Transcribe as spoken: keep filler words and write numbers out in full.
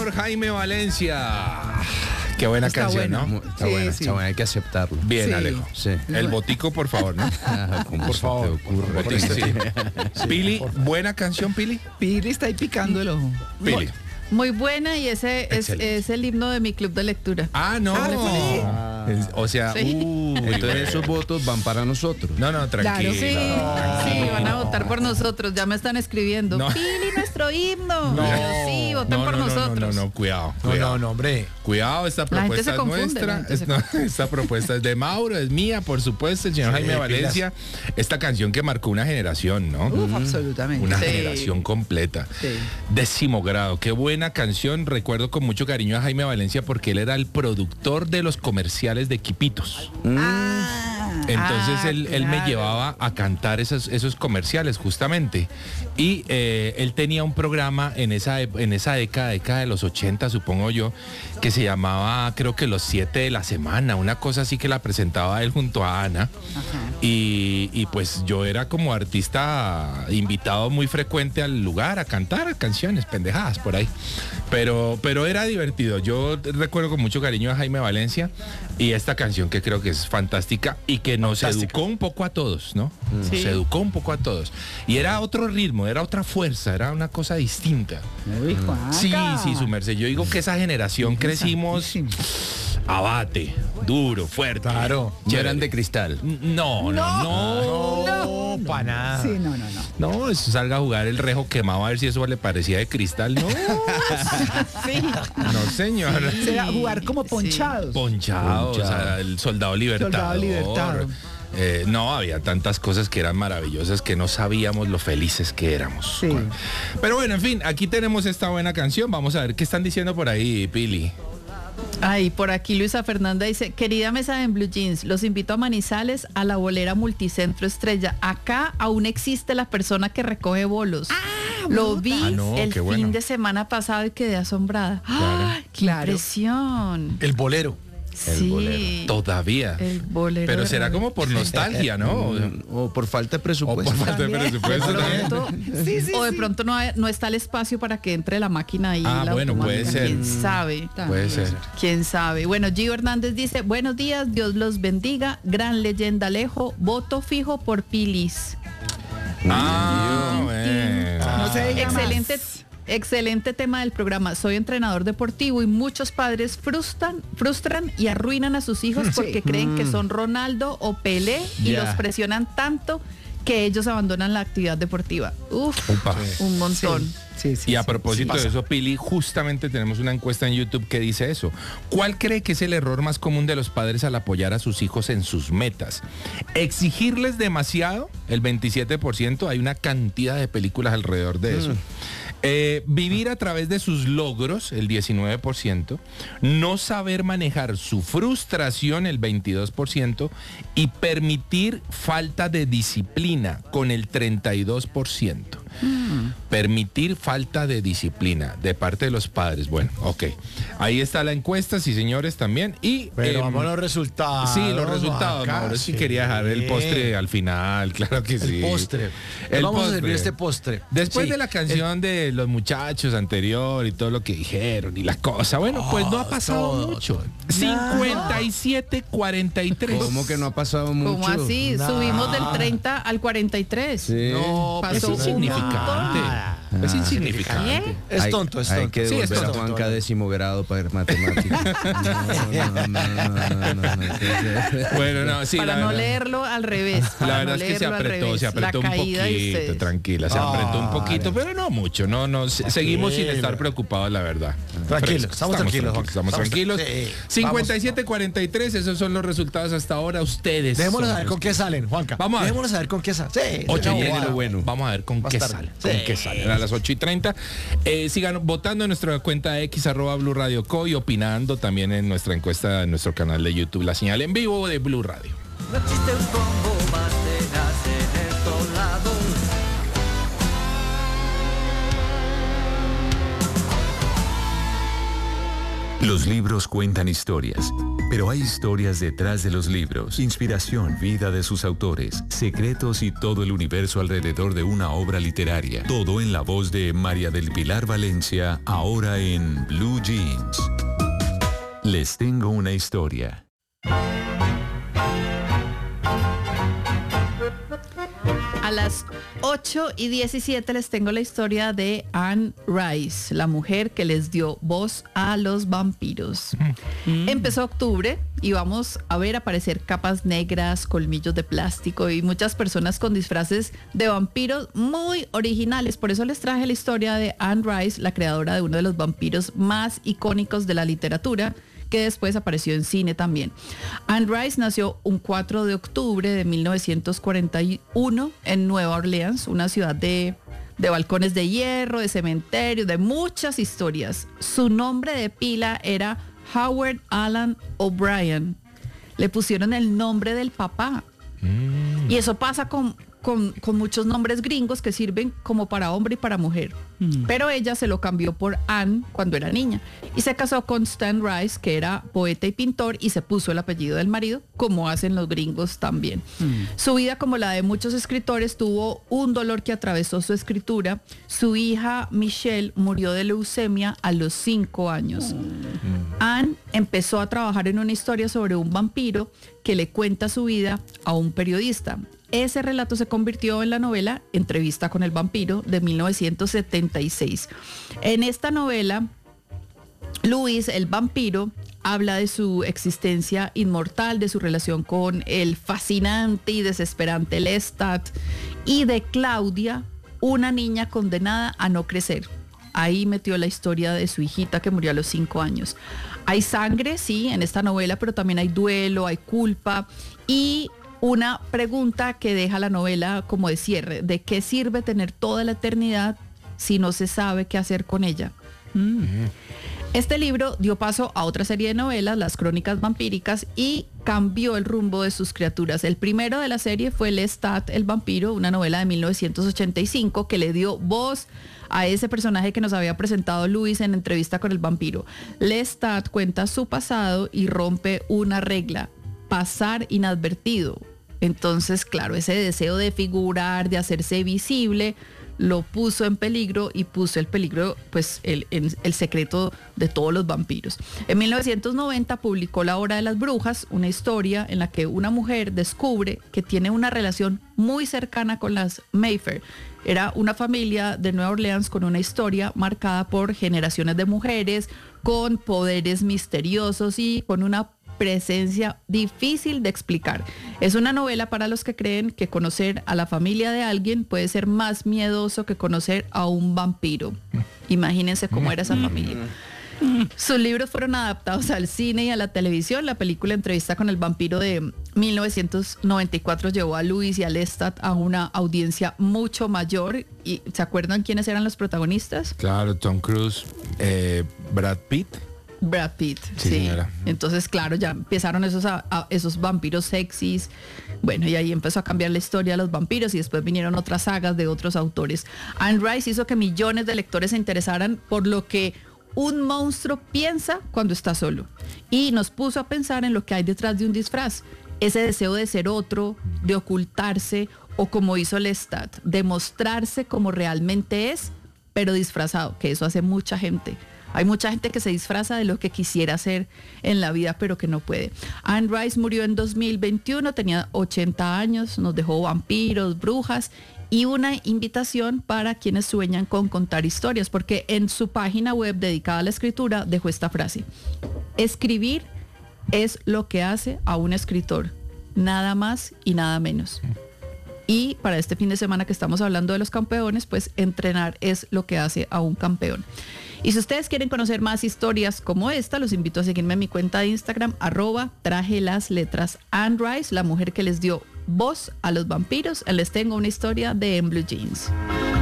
señor Jaime Valencia. Qué buena Está canción, buena. ¿no? Está Sí, buena, sí. está buena, hay que aceptarlo. Bien, Sí. Alejo. Sí. El botico, por favor, ¿no? Ah, ¿cómo Por se favor, te ocurre? por Botico, este sí. Pili, buena canción, Pili. Pili está ahí picando el ojo. Pili. Muy buena y ese es, Excelente. es el himno de mi club de lectura. Ah, no. Ah, ¿le parece? Es- O sea, Sí. uy, Entonces bueno. esos votos van para nosotros. No, no, tranquilo. Sí, sí, van a votar por nosotros. Ya me están escribiendo. No. Pili, nuestro himno. No. Y yo, sí, voten No, por no, no, no, nosotros. no, no, cuidado. No, cuidado. no, no, hombre. Cuidado, esta La gente propuesta se es confunde, la nuestra. gente Es- se no, esta propuesta es de Mauro, es mía, por supuesto, el señor Sí, Jaime Valencia. Esta canción que marcó una generación, ¿no? Uf, absolutamente. Una Sí. generación completa. Sí. Décimo grado, qué buena canción. Recuerdo con mucho cariño a Jaime Valencia porque él era el productor de los comerciales de Quipitos. Ah, Entonces Ah, él, él me claro. llevaba a cantar esos, esos comerciales justamente. Y eh, él tenía un programa en esa, ep- en esa década, década de los ochenta, supongo yo, que se llamaba, creo que Los Siete de la Semana, una cosa así que la presentaba él junto a Ana. Y, y pues yo era como artista invitado muy frecuente al lugar a cantar canciones, pendejadas por ahí. Pero, pero era divertido. Yo recuerdo con mucho cariño a Jaime Valencia y esta canción que creo que es fantástica y que nos Fantástica. educó un poco a todos, ¿no? Sí. Nos educó un poco a todos. Y era otro ritmo, era otra fuerza, era una cosa distinta. uy, Juanca. Sí, sí, su merced. Yo digo que esa generación crecimos Sí. abate, duro, fuerte. Claro. Ya eran de cristal. No, no, no. No, para nada. Sí, no, no, no. No, eso salga a jugar el rejo quemado a ver si eso le parecía de cristal. No, Sí. no, señor. Será jugar como ponchados. Ponchado, o sea, Ponchado. el soldado libertador. Soldado libertador. Eh, no, había tantas cosas que eran maravillosas que no sabíamos lo felices que éramos. Sí. Pero bueno, en fin, aquí tenemos esta buena canción. Vamos a ver qué están diciendo por ahí, Pili. Ay, por aquí Luisa Fernanda dice, querida mesa en Blue Jeans, los invito a Manizales a la bolera Multicentro Estrella. Acá aún existe la persona que recoge bolos. Lo vi Ah, no, el qué fin bueno. de semana pasado y quedé asombrada. ¡Ay, qué Claro. impresión! El bolero. El Sí, bolero. Todavía. el bolero. Pero de será Ravel. como por nostalgia, ¿no? O por falta de O presupuesto. por falta de También. presupuesto De también. pronto, Sí, sí, o de sí. pronto no, hay- no está el espacio para que entre la máquina ahí. Ah, la bueno, puede automática. ser. ¿Quién sabe? Puede ser. ¿Quién sabe? Bueno, Gio Hernández dice, buenos días, Dios los bendiga, gran leyenda Alejo, voto fijo por Pilis. Ah, bueno. No se diga Excelente, más. excelente tema del programa. Soy entrenador deportivo y muchos padres frustran, frustran y arruinan a sus hijos porque Sí. creen que son Ronaldo o Pelé y Ya. los presionan tanto que ellos abandonan la actividad deportiva. Uf, Upa. un montón. Sí, sí, Y a sí. propósito sí de pasa. eso, Pili, justamente tenemos una encuesta en YouTube que dice eso. ¿Cuál cree que es el error más común de los padres al apoyar a sus hijos en sus metas? Exigirles demasiado, el veintisiete por ciento, hay una cantidad de películas alrededor de eso. Eh, vivir a través de sus logros, el diecinueve por ciento. No saber manejar su frustración, el veintidós por ciento. Y permitir falta de disciplina, con el treinta y dos por ciento. Permitir falta de disciplina de parte de los padres. Bueno, ok. Ahí está la encuesta, sí, señores, también. Y Pero em, vamos a los resultados. sí, los resultados, acá, Mauro. Es que sí. quería dejar el postre al final, claro que sí. El postre. El vamos a postre. servir este postre. Después Sí. de la canción de los muchachos anterior y todo lo que dijeron y la cosa, bueno, pues no ha pasado todo, mucho. todo. cincuenta y siete cuarenta y tres. ¿Cómo que no ha pasado mucho? ¿Cómo así? Nada. Subimos del treinta al cuarenta y tres. Sí. No, Pasó Es un insignificante. Nada. Es Ah. insignificante. Es Hay- tonto, es Hay tonto. que Sí, es devolver a tonto. Juanca a décimo grado para matemáticas. No, no, no, no, no, no, no. Bueno, no, sí, para la no verdad. leerlo al revés. para La no verdad es que se leerlo al apretó, revés. se apretó La un caída de poquito, ustedes. tranquila, se Ah, apretó un poquito, vale. pero no mucho, no, no, se- seguimos sin Tranquilo. estar preocupados, la verdad. Tranquilos, Frescos, estamos tranquilos, Juan. Estamos Estamos tranquilos. tran- sí, cincuenta y siete cuarenta y tres, esos son los resultados hasta ahora, ustedes. Dejémoslos son a ver los con que- qué salen, Juanca. Vamos a ver. Dejémoslos a ver con qué salen. Sí, Ocho no, y guau. lo bueno. Vamos a ver con Más qué tarde. sale. Sí. Con qué sale. A las ocho y treinta. Eh, sigan votando en nuestra cuenta X, arroba Blue Radio Co, y opinando también en nuestra encuesta en nuestro canal de YouTube, la señal en vivo de Blue Radio. No existe un combo más tenaz en estos lados. Los libros cuentan historias, pero hay historias detrás de los libros. Inspiración, vida de sus autores, secretos y todo el universo alrededor de una obra literaria. Todo en la voz de María del Pilar Valencia, ahora en Blue Jeans. Les tengo una historia. A las ocho y diecisiete les tengo la historia de Anne Rice, la mujer que les dio voz a los vampiros. Mm. Empezó octubre y vamos a ver aparecer capas negras, colmillos de plástico y muchas personas con disfraces de vampiros muy originales. Por eso les traje la historia de Anne Rice, la creadora de uno de los vampiros más icónicos de la literatura, que después apareció en cine también. Anne Rice nació un cuatro de octubre de mil novecientos cuarenta y uno en Nueva Orleans, una ciudad de, de balcones de hierro, de cementerios, de muchas historias. Su nombre de pila era Howard Alan O'Brien. Le pusieron el nombre del papá. Mm. Y eso pasa con, con, con muchos nombres gringos que sirven como para hombre y para mujer. Mm. Pero ella se lo cambió por Anne cuando era niña y se casó con Stan Rice, que era poeta y pintor, y se puso el apellido del marido, como hacen los gringos también. Mm. Su vida, como la de muchos escritores, tuvo un dolor que atravesó su escritura. Su hija Michelle murió de leucemia a los cinco años. Mm. Anne empezó a trabajar en una historia sobre un vampiro que le cuenta su vida a un periodista. Ese relato se convirtió en la novela Entrevista con el vampiro de mil novecientos setenta y seis. En esta novela, Luis, el vampiro, habla de su existencia inmortal, de su relación con el fascinante y desesperante Lestat y de Claudia, una niña condenada a no crecer. Ahí metió la historia de su hijita que murió a los cinco años. Hay sangre, sí, en esta novela, pero también hay duelo, hay culpa y una pregunta que deja la novela como de cierre: ¿de qué sirve tener toda la eternidad si no se sabe qué hacer con ella? Mm. Este libro dio paso a otra serie de novelas, Las Crónicas Vampíricas, y cambió el rumbo de sus criaturas. El primero de la serie fue Lestat, el vampiro, una novela de mil novecientos ochenta y cinco que le dio voz a ese personaje que nos había presentado Luis en Entrevista con el vampiro. Lestat cuenta su pasado y rompe una regla: pasar inadvertido. Entonces, claro, ese deseo de figurar, de hacerse visible, lo puso en peligro y puso el peligro, pues, el, el, el secreto de todos los vampiros. En mil novecientos noventa publicó La Hora de las Brujas, una historia en la que una mujer descubre que tiene una relación muy cercana con las Mayfair. Era una familia de Nueva Orleans con una historia marcada por generaciones de mujeres, con poderes misteriosos y con una presencia difícil de explicar. Es una novela para los que creen que conocer a la familia de alguien puede ser más miedoso que conocer a un vampiro. Imagínense cómo era esa familia. Sus libros fueron adaptados al cine y a la televisión. La película Entrevista con el vampiro de mil novecientos noventa y cuatro llevó a Luis y a Lestat a una audiencia mucho mayor. ¿Y se acuerdan quiénes eran los protagonistas? Claro, Tom Cruise, eh, Brad Pitt. Brad Pitt, sí, sí. Señora. Entonces, claro, ya empezaron esos, a, a, esos vampiros sexys. Bueno, y ahí empezó a cambiar la historia de los vampiros y después vinieron otras sagas de otros autores. Anne Rice hizo que millones de lectores se interesaran por lo que un monstruo piensa cuando está solo. Y nos puso a pensar en lo que hay detrás de un disfraz. Ese deseo de ser otro, de ocultarse, o como hizo Lestat, de mostrarse como realmente es, pero disfrazado, que eso hace mucha gente. Hay mucha gente que se disfraza de lo que quisiera hacer en la vida, pero que no puede. Anne Rice murió en dos mil veintiuno, tenía ochenta años, nos dejó vampiros, brujas y una invitación para quienes sueñan con contar historias, porque en su página web dedicada a la escritura dejó esta frase: escribir es lo que hace a un escritor, nada más y nada menos. Y para este fin de semana que estamos hablando de los campeones, pues entrenar es lo que hace a un campeón. Y si ustedes quieren conocer más historias como esta, los invito a seguirme en mi cuenta de Instagram, arroba traje las letras Anne Rice, la mujer que les dio voz a los vampiros. Les tengo una historia de En Blue Jeans.